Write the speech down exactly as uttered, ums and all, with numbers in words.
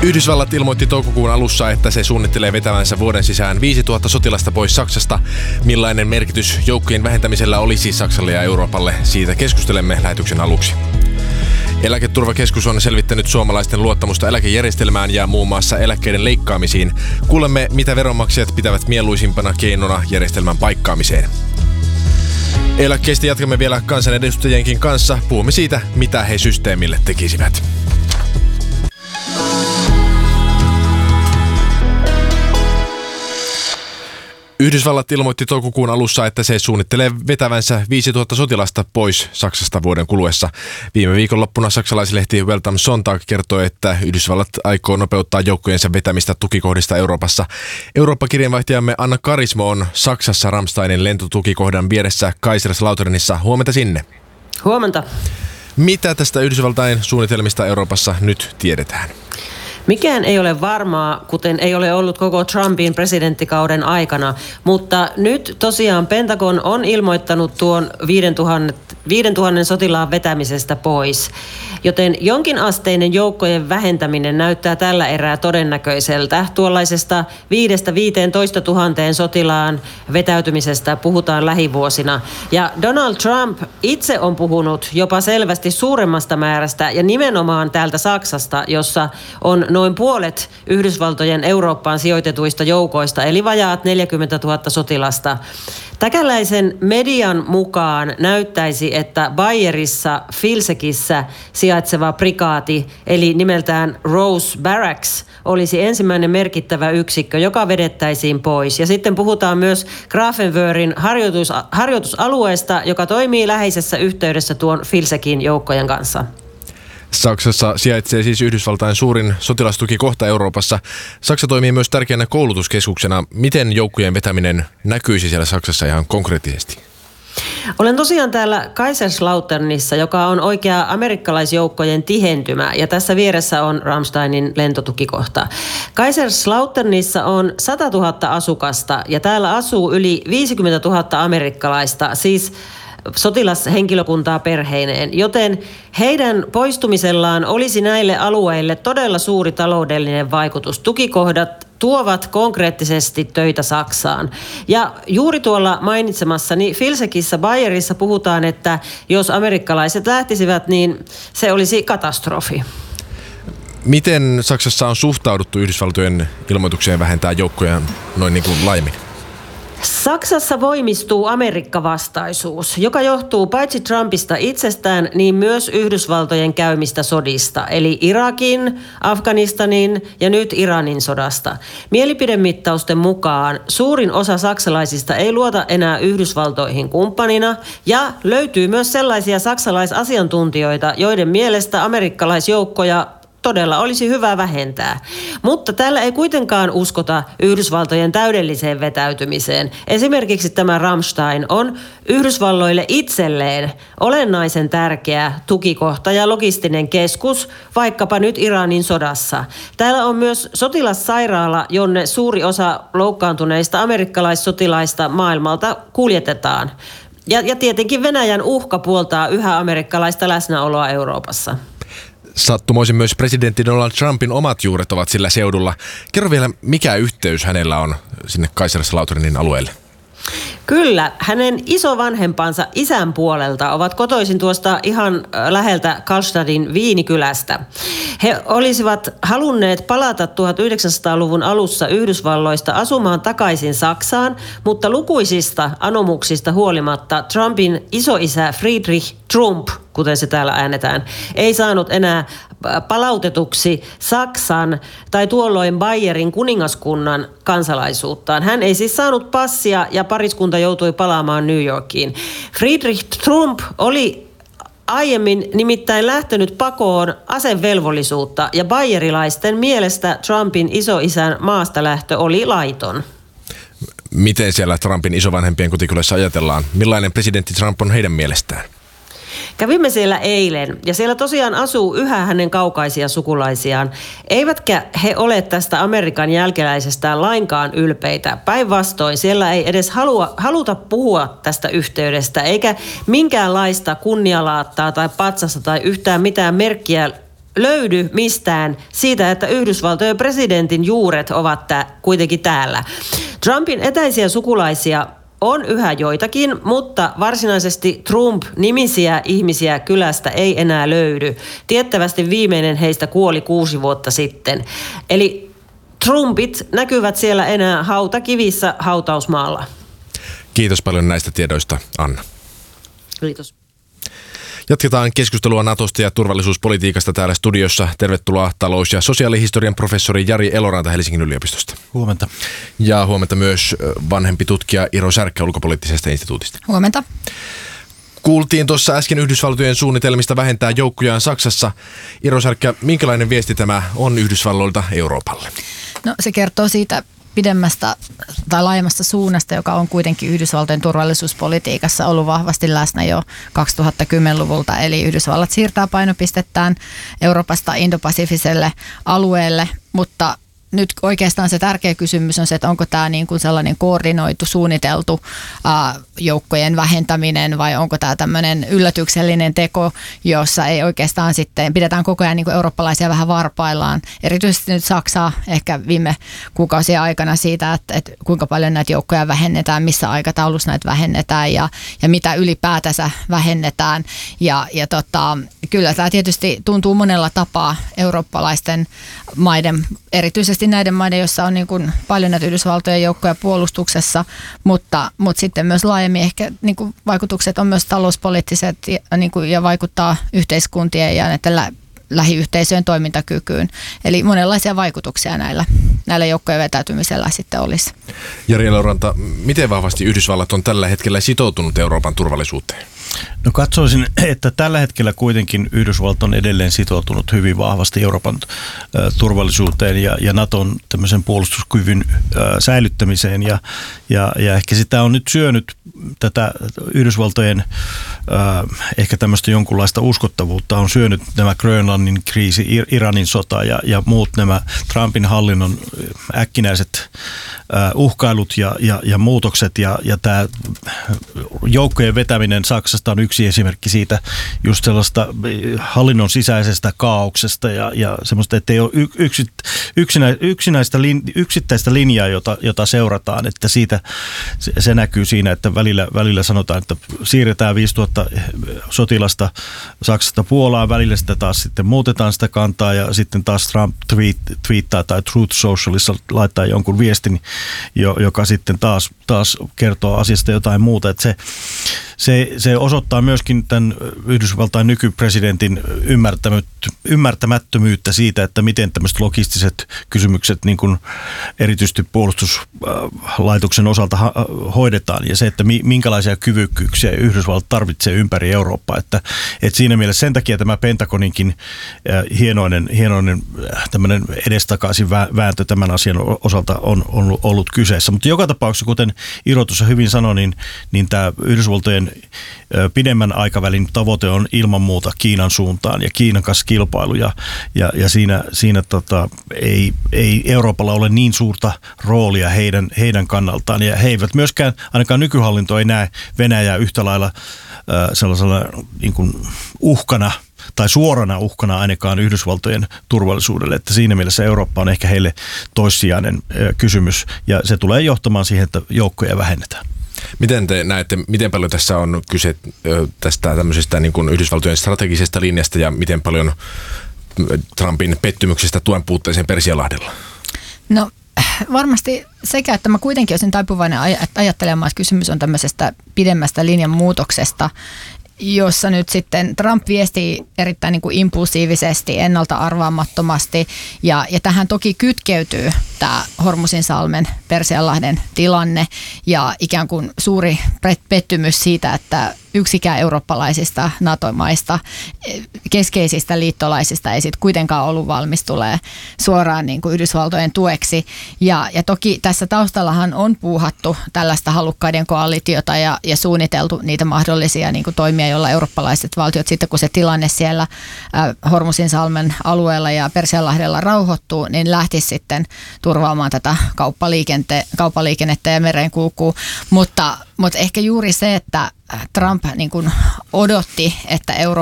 Yhdysvallat ilmoitti toukokuun alussa, että se suunnittelee vetävänsä vuoden sisään viisituhatta sotilasta pois Saksasta. Millainen merkitys joukkojen vähentämisellä olisi Saksalle ja Euroopalle? Siitä keskustelemme lähetyksen aluksi. Eläketurvakeskus on selvittänyt suomalaisten luottamusta eläkejärjestelmään ja muun muassa eläkkeiden leikkaamisiin. Kuulemme, mitä veronmaksajat pitävät mieluisimpana keinona järjestelmän paikkaamiseen. Eläkkeistä jatkamme vielä kansanedustajienkin kanssa. Puhumme siitä, mitä he systeemille tekisivät. Yhdysvallat ilmoitti toukokuun alussa, että se suunnittelee vetävänsä viisituhatta sotilasta pois Saksasta vuoden kuluessa. Viime viikonloppuna saksalaislehti Welt am Sonntag kertoi, että Yhdysvallat aikoo nopeuttaa joukkojensa vetämistä tukikohdista Euroopassa. Eurooppa-kirjeenvaihtajamme Anna Karismo on Saksassa Ramsteinin lentotukikohdan vieressä Kaiserslauternissa. Huomenta sinne. Huomenta. Mitä tästä Yhdysvaltain suunnitelmista Euroopassa nyt tiedetään? Mikään ei ole varmaa, kuten ei ole ollut koko Trumpin presidenttikauden aikana, mutta nyt tosiaan Pentagon on ilmoittanut tuon viisituhatta sotilaan vetämisestä pois. Joten jonkinasteinen joukkojen vähentäminen näyttää tällä erää todennäköiseltä. Tuollaisesta viidestä viiteentoista tuhanteen sotilaan vetäytymisestä puhutaan lähivuosina. Ja Donald Trump itse on puhunut jopa selvästi suuremmasta määrästä ja nimenomaan täältä Saksasta, jossa on noin puolet Yhdysvaltojen Eurooppaan sijoitetuista joukoista, eli vajaat neljäkymmentätuhatta sotilasta. Täkäläisen median mukaan näyttäisi, että Bayerissa Vilsekissä sijaitseva prikaati, eli nimeltään Rose Barracks, olisi ensimmäinen merkittävä yksikkö, joka vedettäisiin pois. Ja sitten puhutaan myös Grafenwöhrin harjoitus, harjoitusalueesta, joka toimii läheisessä yhteydessä tuon Vilsekin joukkojen kanssa. Saksassa sijaitsee siis Yhdysvaltain suurin sotilastukikohta Euroopassa. Saksa toimii myös tärkeänä koulutuskeskuksena. Miten joukkojen vetäminen näkyisi siellä Saksassa ihan konkreettisesti? Olen tosiaan täällä Kaiserslauternissa, joka on oikea amerikkalaisjoukkojen tihentymä, ja tässä vieressä on Ramsteinin lentotukikohta. Kaiserslauternissa on sata tuhatta asukasta, ja täällä asuu yli viisikymmentätuhatta amerikkalaista, siis sotilashenkilökuntaa perheineen, joten heidän poistumisellaan olisi näille alueille todella suuri taloudellinen vaikutus. Tukikohdat tuovat konkreettisesti töitä Saksaan. Ja juuri tuolla mainitsemassani Vilsekissä Bayerissa puhutaan, että jos amerikkalaiset lähtisivät, niin se olisi katastrofi. Miten Saksassa on suhtauduttu Yhdysvaltojen ilmoitukseen vähentää joukkoja noin niin kuin laajemmin? Saksassa voimistuu Amerikka-vastaisuus, joka johtuu paitsi Trumpista itsestään, niin myös Yhdysvaltojen käymistä sodista, eli Irakin, Afganistanin ja nyt Iranin sodasta. Mielipidemittausten mukaan suurin osa saksalaisista ei luota enää Yhdysvaltoihin kumppanina, ja löytyy myös sellaisia saksalaisasiantuntijoita, joiden mielestä amerikkalaisjoukkoja todella olisi hyvä vähentää. Mutta täällä ei kuitenkaan uskota Yhdysvaltojen täydelliseen vetäytymiseen. Esimerkiksi tämä Ramstein on Yhdysvalloille itselleen olennaisen tärkeä tukikohta ja logistinen keskus, vaikkapa nyt Iranin sodassa. Täällä on myös sotilassairaala, jonne suuri osa loukkaantuneista amerikkalaissotilaista maailmalta kuljetetaan. Ja, ja tietenkin Venäjän uhka puoltaa yhä amerikkalaista läsnäoloa Euroopassa. Sattumoisin myös presidentti Donald Trumpin omat juuret ovat sillä seudulla. Kerro vielä, mikä yhteys hänellä on sinne Kaiserslauternin alueelle? Kyllä, hänen isovanhempansa isän puolelta ovat kotoisin tuosta ihan läheltä Karlstadin Viinikylästä. He olisivat halunneet palata tuhatyhdeksänsataaluvun alussa Yhdysvalloista asumaan takaisin Saksaan, mutta lukuisista anomuksista huolimatta Trumpin isoisä Friedrich Trump, kuten se täällä äänetään, ei saanut enää palautetuksi Saksan tai tuolloin Bayerin kuningaskunnan kansalaisuuttaan. Hän ei siis saanut passia ja pariskunta joutui palaamaan New Yorkiin. Friedrich Trump oli aiemmin nimittäin lähtenyt pakoon asevelvollisuutta ja bayerilaisten mielestä Trumpin isoisän maastalähtö oli laiton. Miten siellä Trumpin isovanhempien kotikylässä ajatellaan? Millainen presidentti Trump on heidän mielestään? Kävimme siellä eilen ja siellä tosiaan asuu yhä hänen kaukaisia sukulaisiaan. Eivätkä he ole tästä Amerikan jälkeläisestään lainkaan ylpeitä. Päinvastoin siellä ei edes halua, haluta puhua tästä yhteydestä eikä minkäänlaista kunnialaattaa tai patsasta tai yhtään mitään merkkiä löydy mistään siitä, että Yhdysvaltojen presidentin juuret ovat tä- kuitenkin täällä. Trumpin etäisiä sukulaisia on yhä joitakin, mutta varsinaisesti Trump-nimisiä ihmisiä kylästä ei enää löydy. Tiettävästi viimeinen heistä kuoli kuusi vuotta sitten. Eli Trumpit näkyvät siellä enää hautakivissä hautausmaalla. Kiitos paljon näistä tiedoista, Anna. Kiitos. Jatketaan keskustelua Natosta ja turvallisuuspolitiikasta täällä studiossa. Tervetuloa talous- ja sosiaalihistorian professori Jari Eloranta Helsingin yliopistosta. Huomenta. Ja huomenta myös vanhempi tutkija Iro Särkkä ulkopoliittisesta instituutista. Huomenta. Kuultiin tuossa äsken Yhdysvaltojen suunnitelmista vähentää joukkojaan Saksassa. Iro Särkkä, minkälainen viesti tämä on Yhdysvalloilta Euroopalle? No se kertoo siitä pidemmästä tai laajemmasta suunnasta, joka on kuitenkin Yhdysvaltojen turvallisuuspolitiikassa ollut vahvasti läsnä jo kaksituhattakymmenluvulta. Eli Yhdysvallat siirtää painopistettään Euroopasta Indo-Pasifiselle alueelle, mutta nyt oikeastaan se tärkeä kysymys on se, että onko tämä niin kuin sellainen koordinoitu, suunniteltu ää, joukkojen vähentäminen vai onko tämä tämmöinen yllätyksellinen teko, jossa ei oikeastaan sitten, pidetään koko ajan niin kuin eurooppalaisia vähän varpaillaan. Erityisesti nyt Saksaa ehkä viime kuukausien aikana siitä, että, että kuinka paljon näitä joukkoja vähennetään, missä aikataulussa näitä vähennetään ja, ja mitä ylipäätänsä vähennetään. Ja, ja tota, kyllä tämä tietysti tuntuu monella tapaa eurooppalaisten maiden, erityisesti näiden maiden, joissa on niin kuin paljon näitä Yhdysvaltojen joukkoja puolustuksessa, mutta, mutta sitten myös laajemmin ehkä niin kuin vaikutukset on myös talouspoliittiset ja, niin kuin, ja vaikuttaa yhteiskuntien ja näiden lä- lähiyhteisöjen toimintakykyyn. Eli monenlaisia vaikutuksia näillä, näillä joukkojen vetäytymisellä sitten olisi. Jari Eloranta, miten vahvasti Yhdysvallat on tällä hetkellä sitoutunut Euroopan turvallisuuteen? No katsoisin, että tällä hetkellä kuitenkin Yhdysvallat on edelleen sitoutunut hyvin vahvasti Euroopan ä, turvallisuuteen ja, ja Naton tämmöisen puolustuskyvyn ä, säilyttämiseen. Ja, ja, ja ehkä sitä on nyt syönyt tätä Yhdysvaltojen ä, ehkä tämmöistä jonkunlaista uskottavuutta, on syönyt nämä Grönlannin kriisi, Iranin sota ja, ja muut nämä Trumpin hallinnon äkkinäiset ä, uhkailut ja, ja, ja muutokset ja, ja tämä joukkojen vetäminen Saksasta on yksi esimerkki siitä just sellaista hallinnon sisäisestä kaauksesta ja, ja semmoista, että ei ole yksit, yksinä, yksinäistä lin, yksittäistä linjaa, jota, jota seurataan, että siitä se, se näkyy siinä, että välillä, välillä sanotaan, että siirretään viisituhatta sotilasta Saksasta Puolaan, välillä sitä taas sitten muutetaan sitä kantaa ja sitten taas Trump tweet, twiittaa tai Truth Socialissa laittaa jonkun viestin, joka sitten taas, taas kertoo asiasta jotain muuta, että se Se, se osoittaa myöskin tämän Yhdysvaltain nykypresidentin ymmärtämättömyyttä siitä, että miten tämmöiset logistiset kysymykset niin kuin erityisesti puolustuslaitoksen osalta hoidetaan ja se, että minkälaisia kyvykkyyksiä Yhdysvallat tarvitsee ympäri Eurooppaa. Että, että siinä mielessä sen takia tämä Pentagoninkin hienoinen, hienoinen tämmöinen edestakaisin vääntö tämän asian osalta on, on ollut kyseessä. Mutta joka tapauksessa, kuten Iro tuossa hyvin sanoi, niin, niin tämä Yhdysvaltojen pidemmän aikavälin tavoite on ilman muuta Kiinan suuntaan ja Kiinan kanssa kilpailu ja, ja, ja siinä, siinä tota, ei, ei Euroopalla ole niin suurta roolia heidän, heidän kannaltaan ja he eivät myöskään, ainakaan nykyhallinto ei näe Venäjää yhtä lailla äh, sellaisella niin kuin uhkana tai suorana uhkana ainakaan Yhdysvaltojen turvallisuudelle, että siinä mielessä Eurooppa on ehkä heille toissijainen äh, kysymys ja se tulee johtamaan siihen, että joukkoja vähennetään. Miten te näette, miten paljon tässä on kyse tästä tämmöisestä niin kuin Yhdysvaltojen strategisesta linjasta ja miten paljon Trumpin pettymyksestä tuen puutteeseen Persianlahdella? No varmasti sekä, että mä kuitenkin olisin taipuvainen ajattelemaan, että kysymys on tämmöisestä pidemmästä linjan muutoksesta, jossa nyt sitten Trump viestii erittäin niin kuin impulsiivisesti, ennalta arvaamattomasti ja, ja tähän toki kytkeytyy tämä Hormuzinsalmen, Persianlahden tilanne ja ikään kuin suuri pettymys siitä, että yksikään eurooppalaisista NATO-maista, keskeisistä liittolaisista ei sitten kuitenkaan ollut valmis tulee suoraan niin kuin Yhdysvaltojen tueksi. Ja, ja toki tässä taustallahan on puuhattu tällaista halukkaiden koalitiota ja, ja suunniteltu niitä mahdollisia niin kuin toimia, joilla eurooppalaiset valtiot sitten kun se tilanne siellä äh, Hormuzinsalmen alueella ja Persianlahdella rauhoittuu, niin lähtisi sitten turvaamaan tätä kauppaliikennettä, kauppaliikennettä ja merenkulkua. Mutta, mutta ehkä juuri se, että Trump niin kuin odotti, että Eurooppa